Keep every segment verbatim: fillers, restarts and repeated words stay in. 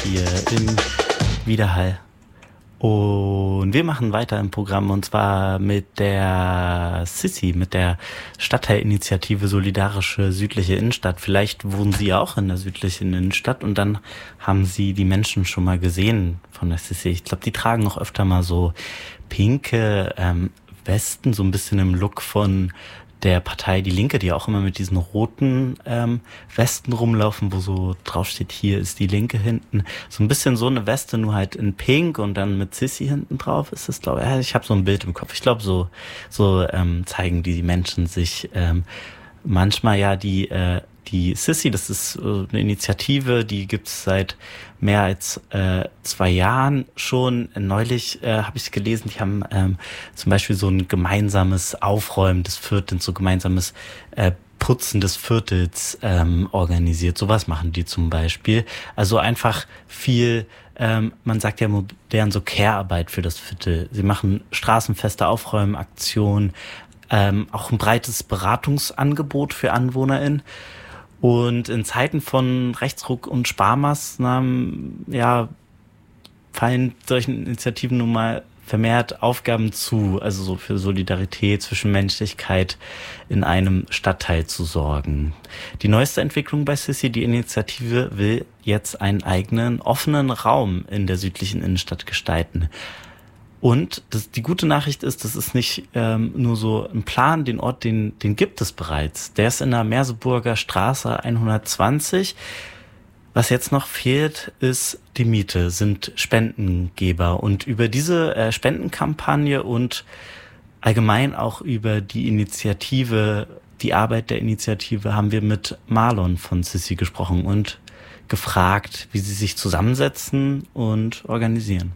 hier im Widerhall. Und wir machen weiter im Programm und zwar mit der Sissi, mit der Stadtteilinitiative Solidarische Südliche Innenstadt. Vielleicht wohnen Sie ja auch in der südlichen Innenstadt und dann haben Sie die Menschen schon mal gesehen von der Sissi. Ich glaube, die tragen auch öfter mal so pinke ähm, Westen, so ein bisschen im Look von der Partei Die Linke, die auch immer mit diesen roten ähm, Westen rumlaufen, wo so draufsteht, hier ist die Linke hinten. So ein bisschen so eine Weste, nur halt in Pink und dann mit Sissi hinten drauf ist das, glaube ich. Ich habe so ein Bild im Kopf. Ich glaube, so so ähm, zeigen die Menschen sich ähm, manchmal ja die äh, die Sissi. Das ist äh, eine Initiative, die gibt's seit mehr als äh, zwei Jahren schon. Neulich äh, habe ich gelesen, die haben ähm, zum Beispiel so ein gemeinsames Aufräumen des Viertels, so gemeinsames äh, Putzen des Viertels ähm, organisiert. Sowas machen die zum Beispiel. Also einfach viel, ähm, man sagt ja modern so Care-Arbeit für das Viertel. Sie machen straßenfeste Aufräumenaktionen, ähm, auch ein breites Beratungsangebot für AnwohnerInnen. Und in Zeiten von Rechtsruck und Sparmaßnahmen, ja, fallen solchen Initiativen nun mal vermehrt Aufgaben zu, also so für Solidarität, Zwischenmenschlichkeit in einem Stadtteil zu sorgen. Die neueste Entwicklung bei Sissi, die Initiative, will jetzt einen eigenen offenen Raum in der südlichen Innenstadt gestalten. Und das, die gute Nachricht ist, das ist nicht ähm, nur so ein Plan, den Ort, den, den gibt es bereits. Der ist in der Merseburger Straße hundertzwanzig. Was jetzt noch fehlt, ist die Miete, sind Spendengeber. Und über diese äh, Spendenkampagne und allgemein auch über die Initiative, die Arbeit der Initiative, haben wir mit Marlon von Sissi gesprochen und gefragt, wie sie sich zusammensetzen und organisieren.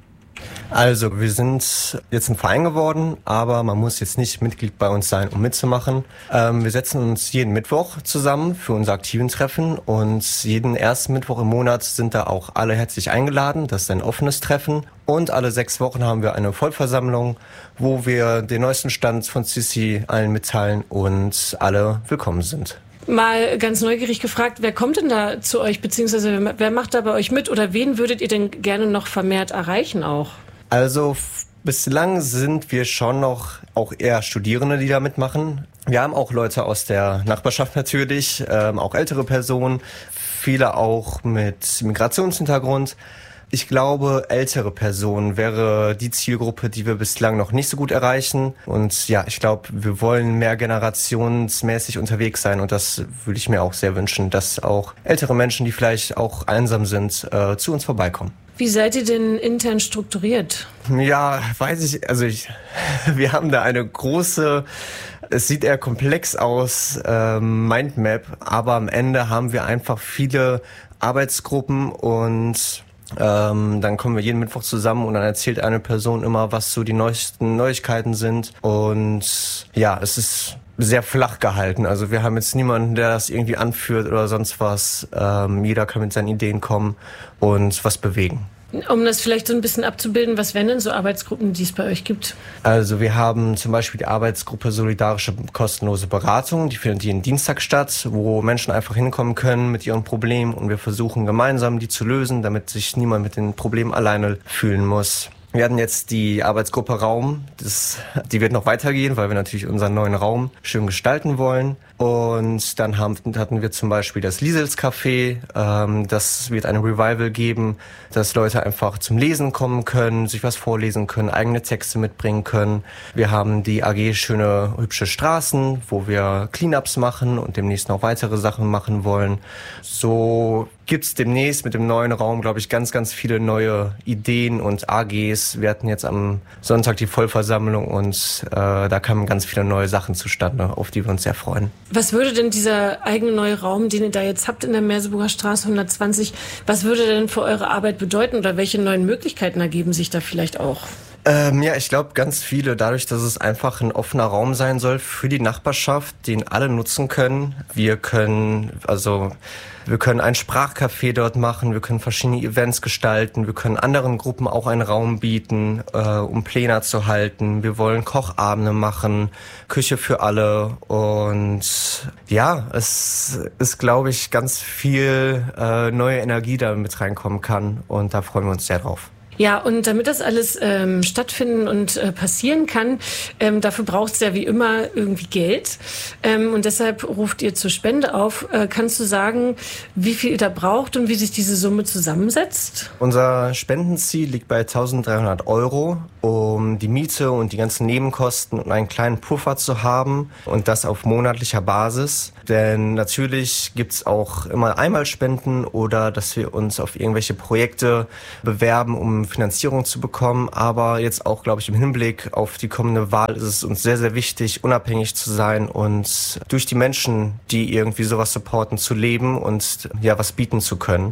Also, wir sind jetzt ein Verein geworden, aber man muss jetzt nicht Mitglied bei uns sein, um mitzumachen. Ähm, wir setzen uns jeden Mittwoch zusammen für unser aktiven Treffen und jeden ersten Mittwoch im Monat sind da auch alle herzlich eingeladen. Das ist ein offenes Treffen. Und alle sechs Wochen haben wir eine Vollversammlung, wo wir den neuesten Stand von Sissi allen mitteilen und alle willkommen sind. Mal ganz neugierig gefragt, wer kommt denn da zu euch, beziehungsweise wer macht da bei euch mit oder wen würdet ihr denn gerne noch vermehrt erreichen auch? Also f- bislang sind wir schon noch auch eher Studierende, die da mitmachen. Wir haben auch Leute aus der Nachbarschaft natürlich, ähm, auch ältere Personen, viele auch mit Migrationshintergrund. Ich glaube, ältere Personen wäre die Zielgruppe, die wir bislang noch nicht so gut erreichen. Und ja, ich glaube, wir wollen mehr generationsmäßig unterwegs sein. Und das würde ich mir auch sehr wünschen, dass auch ältere Menschen, die vielleicht auch einsam sind, äh, zu uns vorbeikommen. Wie seid ihr denn intern strukturiert? Ja, weiß ich, also ich, wir haben da eine große, es sieht eher komplex aus, äh, Mindmap. Aber am Ende haben wir einfach viele Arbeitsgruppen und Ähm, dann kommen wir jeden Mittwoch zusammen und dann erzählt eine Person immer, was so die neuesten Neuigkeiten sind. Und ja, es ist sehr flach gehalten. Also wir haben jetzt niemanden, der das irgendwie anführt oder sonst was. Ähm, jeder kann mit seinen Ideen kommen und was bewegen. Um das vielleicht so ein bisschen abzubilden, was wären denn so Arbeitsgruppen, die es bei euch gibt? Also wir haben zum Beispiel die Arbeitsgruppe Solidarische kostenlose Beratung. Die findet jeden Dienstag statt, wo Menschen einfach hinkommen können mit ihren Problemen und wir versuchen gemeinsam die zu lösen, damit sich niemand mit den Problemen alleine fühlen muss. Wir hatten jetzt die Arbeitsgruppe Raum, das, die wird noch weitergehen, weil wir natürlich unseren neuen Raum schön gestalten wollen. Und dann haben, hatten wir zum Beispiel das Liesels Café, ähm, das wird eine Revival geben, dass Leute einfach zum Lesen kommen können, sich was vorlesen können, eigene Texte mitbringen können. Wir haben die A G Schöne Hübsche Straßen, wo wir Cleanups machen und demnächst noch weitere Sachen machen wollen. So gibt's demnächst mit dem neuen Raum, glaube ich, ganz, ganz viele neue Ideen und A Gs. Wir hatten jetzt am Sonntag die Vollversammlung und äh, da kamen ganz viele neue Sachen zustande, auf die wir uns sehr freuen. Was würde denn dieser eigene neue Raum, den ihr da jetzt habt in der Merseburger Straße hundertzwanzig, was würde denn für eure Arbeit bedeuten oder welche neuen Möglichkeiten ergeben sich da vielleicht auch? Ähm, ja, ich glaube ganz viele, dadurch, dass es einfach ein offener Raum sein soll für die Nachbarschaft, den alle nutzen können. Wir können, also wir können ein Sprachcafé dort machen, wir können verschiedene Events gestalten, wir können anderen Gruppen auch einen Raum bieten, äh, um Pläne zu halten. Wir wollen Kochabende machen, Küche für alle und ja, es ist, glaube ich, ganz viel äh, neue Energie da mit reinkommen kann und da freuen wir uns sehr drauf. Ja, und damit das alles ähm, stattfinden und äh, passieren kann, ähm, dafür braucht es ja wie immer irgendwie Geld. Ähm, und deshalb ruft ihr zur Spende auf. Äh, kannst du sagen, wie viel ihr da braucht und wie sich diese Summe zusammensetzt? Unser Spendenziel liegt bei eintausenddreihundert Euro, um die Miete und die ganzen Nebenkosten und einen kleinen Puffer zu haben und das auf monatlicher Basis. Denn natürlich gibt's auch immer Einmalspenden oder dass wir uns auf irgendwelche Projekte bewerben, um Finanzierung zu bekommen. Aber jetzt auch, glaube ich, im Hinblick auf die kommende Wahl ist es uns sehr, sehr wichtig, unabhängig zu sein und durch die Menschen, die irgendwie sowas supporten, zu leben und ja, was bieten zu können.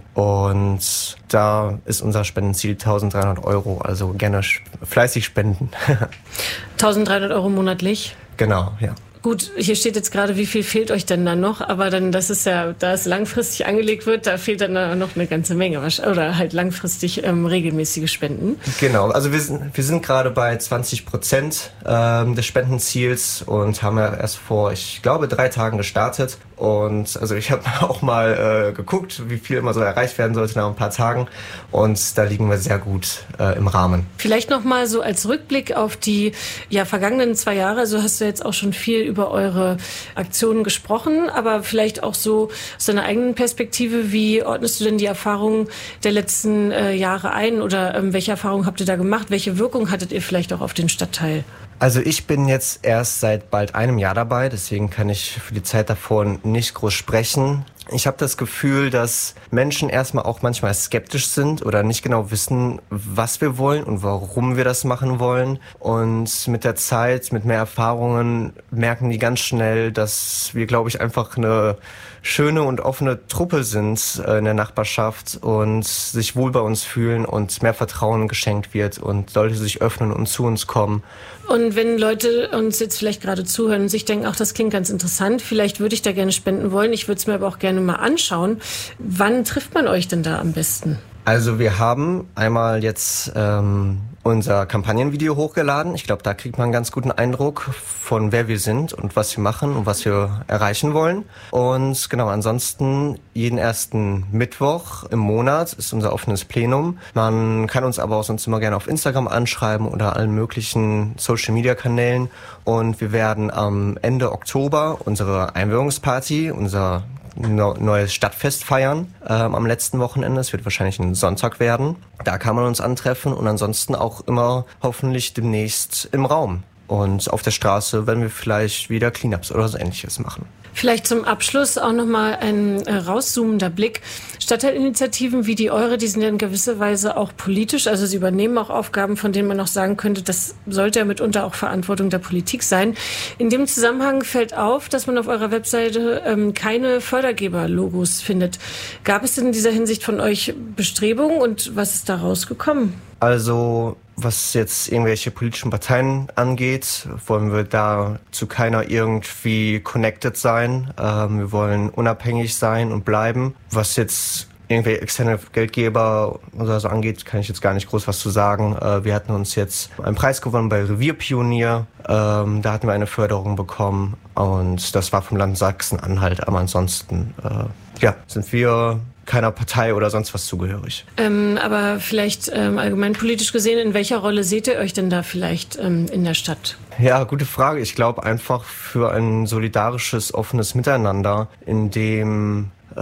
Und da ist unser Spendenziel eintausenddreihundert Euro, also gerne fleißig spenden. eintausenddreihundert Euro monatlich? Genau, ja. Gut, hier steht jetzt gerade, wie viel fehlt euch denn dann noch? Aber dann, das ist ja, da es langfristig angelegt wird, da fehlt dann noch eine ganze Menge. Oder halt langfristig ähm, regelmäßige Spenden. Genau, also wir sind, wir sind gerade bei zwanzig Prozent ähm, des Spendenziels und haben ja erst vor, ich glaube, drei Tagen gestartet. Und also ich habe auch mal äh, geguckt, wie viel immer so erreicht werden sollte nach ein paar Tagen. Und da liegen wir sehr gut äh, im Rahmen. Vielleicht noch mal so als Rückblick auf die ja, vergangenen zwei Jahre. Also hast du jetzt auch schon viel über eure Aktionen gesprochen, aber vielleicht auch so aus deiner eigenen Perspektive. Wie ordnest du denn die Erfahrungen der letzten äh, Jahre ein? Oder ähm, welche Erfahrungen habt ihr da gemacht? Welche Wirkung hattet ihr vielleicht auch auf den Stadtteil? Also ich bin jetzt erst seit bald einem Jahr dabei, deswegen kann ich für die Zeit davor nicht groß sprechen. Ich habe das Gefühl, dass Menschen erstmal auch manchmal skeptisch sind oder nicht genau wissen, was wir wollen und warum wir das machen wollen. Und mit der Zeit, mit mehr Erfahrungen merken die ganz schnell, dass wir, glaube ich, einfach eine schöne und offene Truppe sind in der Nachbarschaft und sich wohl bei uns fühlen und mehr Vertrauen geschenkt wird und Leute sich öffnen und zu uns kommen. Und wenn Leute uns jetzt vielleicht gerade zuhören und sich denken, ach, das klingt ganz interessant, vielleicht würde ich da gerne spenden wollen, ich würde es mir aber auch gerne mal anschauen. Wann trifft man euch denn da am besten? Also wir haben einmal jetzt ähm, unser Kampagnenvideo hochgeladen. Ich glaube, da kriegt man einen ganz guten Eindruck von wer wir sind und was wir machen und was wir erreichen wollen. Und genau, ansonsten jeden ersten Mittwoch im Monat ist unser offenes Plenum. Man kann uns aber auch sonst immer gerne auf Instagram anschreiben oder allen möglichen Social-Media-Kanälen. Und wir werden am Ende Oktober unsere Einweihungsparty, unser neues Stadtfest feiern ähm, am letzten Wochenende. Es wird wahrscheinlich ein Sonntag werden. Da kann man uns antreffen und ansonsten auch immer hoffentlich demnächst im Raum. Und auf der Straße werden wir vielleicht wieder Cleanups oder so Ähnliches machen. Vielleicht zum Abschluss auch nochmal ein äh, rauszoomender Blick. Stadtteilinitiativen wie die eure, die sind ja in gewisser Weise auch politisch. Also sie übernehmen auch Aufgaben, von denen man auch sagen könnte, das sollte ja mitunter auch Verantwortung der Politik sein. In dem Zusammenhang fällt auf, dass man auf eurer Webseite ähm, keine Fördergeber-Logos findet. Gab es denn in dieser Hinsicht von euch Bestrebungen und was ist da rausgekommen? Also was jetzt irgendwelche politischen Parteien angeht, wollen wir da zu keiner irgendwie connected sein. Ähm, wir wollen unabhängig sein und bleiben. Was jetzt irgendwelche externe Geldgeber oder so angeht, kann ich jetzt gar nicht groß was zu sagen. Äh, wir hatten uns jetzt einen Preis gewonnen bei Revierpionier. Ähm, da hatten wir eine Förderung bekommen und das war vom Land Sachsen-Anhalt. Aber ansonsten äh, ja, sind wir keiner Partei oder sonst was zugehörig. Ähm, aber vielleicht ähm, allgemein politisch gesehen, in welcher Rolle seht ihr euch denn da vielleicht ähm, in der Stadt? Ja, gute Frage. Ich glaube einfach für ein solidarisches, offenes Miteinander, in dem äh,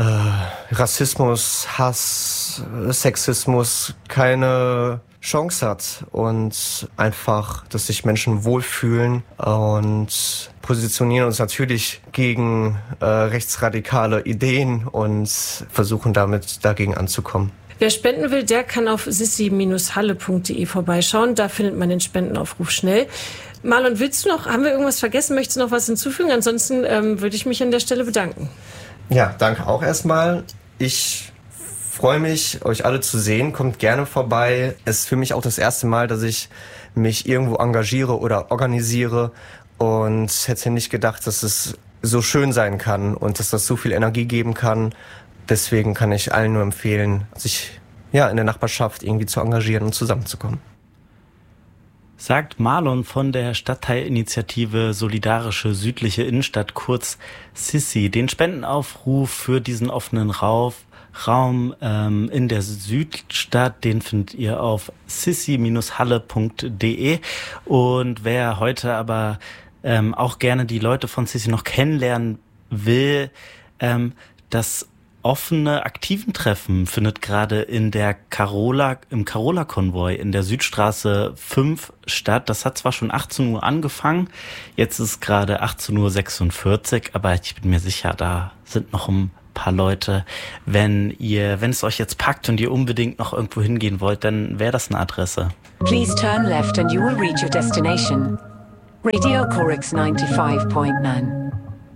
Rassismus, Hass, Sexismus keine Chance hat und einfach, dass sich Menschen wohlfühlen und positionieren uns natürlich gegen äh, rechtsradikale Ideen und versuchen damit dagegen anzukommen. Wer spenden will, der kann auf sissi Bindestrich halle Punkt de vorbeischauen. Da findet man den Spendenaufruf schnell. Marlon, willst du noch, haben wir irgendwas vergessen? Möchtest du noch was hinzufügen? Ansonsten ähm, würde ich mich an der Stelle bedanken. Ja, danke auch erstmal. Ich freue mich, euch alle zu sehen. Kommt gerne vorbei. Es ist für mich auch das erste Mal, dass ich mich irgendwo engagiere oder organisiere. Und hätte nicht gedacht, dass es so schön sein kann und dass das so viel Energie geben kann. Deswegen kann ich allen nur empfehlen, sich ja in der Nachbarschaft irgendwie zu engagieren und zusammenzukommen. Sagt Marlon von der Stadtteilinitiative Solidarische Südliche Innenstadt, kurz Sissi. Den Spendenaufruf für diesen offenen Raum, Raum ähm, in der Südstadt, den findet ihr auf sissi Bindestrich halle Punkt de. Und wer heute aber ähm, auch gerne die Leute von Sissi noch kennenlernen will, ähm, das offene Aktiventreffen findet gerade in der Carola, im Carola-Konvoi in der Südstraße fünf statt. Das hat zwar schon achtzehn Uhr angefangen, jetzt ist gerade achtzehn Uhr sechsundvierzig, aber ich bin mir sicher, da sind noch ein paar Leute. Wenn ihr, wenn es euch jetzt packt und ihr unbedingt noch irgendwo hingehen wollt, dann wäre das eine Adresse. Please turn left and you will reach your destination. Radio Chorix ninety-five point nine.